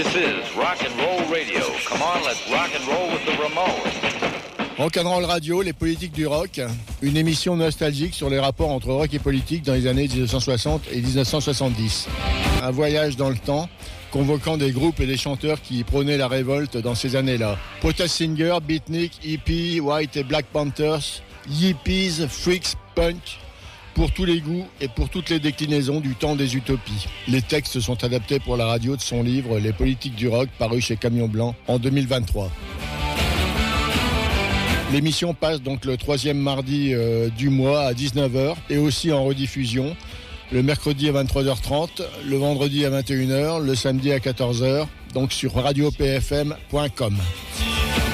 This is Rock and Roll Radio. Come on, let's rock and roll with the Ramones. Rock and Roll Radio, les politiques du rock, une émission nostalgique sur les rapports entre rock et politique dans les années 1960 et 1970. Un voyage dans le temps, convoquant des groupes et des chanteurs qui prônaient la révolte dans ces années-là. Protest Singer, Beatnik, Hippie, White et Black Panthers, Yippies, Freaks, Punk, pour tous les goûts et pour toutes les déclinaisons du temps des utopies. Les textes sont adaptés pour la radio de son livre « Les politiques du rock » paru chez Camion Blanc en 2023. L'émission passe donc le 3e mardi du mois à 19h et aussi en rediffusion le mercredi à 23h30, le vendredi à 21h, le samedi à 14h, donc sur radiopfm.com.